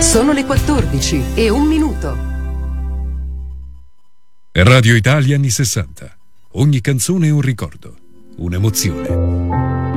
Sono le 14:01. Radio Italia anni 60. Ogni canzone è un ricordo, un'emozione.